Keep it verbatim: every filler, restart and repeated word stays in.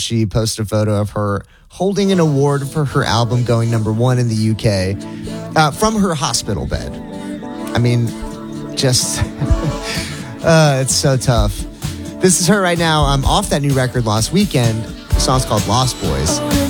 she posted a photo of her holding an award for her album going number one in the U K uh, from her hospital bed. I mean, just, uh, it's so tough. This is her right now. I'm off that new record last weekend. The song's called Lost Boys.